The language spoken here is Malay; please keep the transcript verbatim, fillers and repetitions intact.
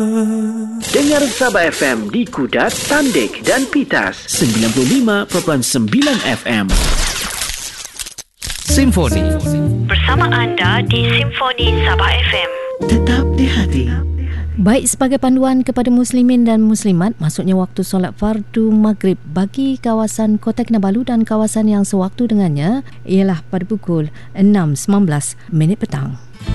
Dengar Sabah F M di Kudat, Tandik dan Pitas. sembilan puluh lima perpuluhan sembilan F M. Simfoni. Bersama anda di Simfoni Sabah F M. Tetap di hati. Baik, sebagai panduan kepada muslimin dan muslimat, masuknya waktu solat fardu maghrib bagi kawasan Kota Kinabalu dan kawasan yang sewaktu dengannya ialah pada pukul enam sembilan belas minit petang.